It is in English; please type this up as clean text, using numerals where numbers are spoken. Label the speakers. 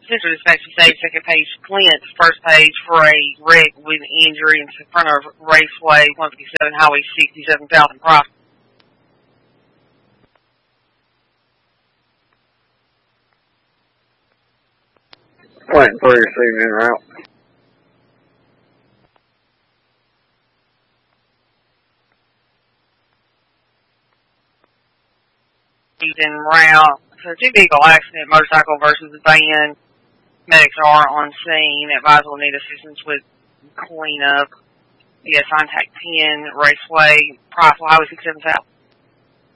Speaker 1: Central Dispatch today, second page, Clint, first page, for a wreck with injury in front of Raceway 157, Highway 67 South and Cross.
Speaker 2: Clint 3 receiving en route.
Speaker 1: He's en route. So, two vehicle accident, motorcycle versus van. Medics are on scene. Advise will need assistance with cleanup. Yes, contact 10, Raceway, Price, Highway 67 South.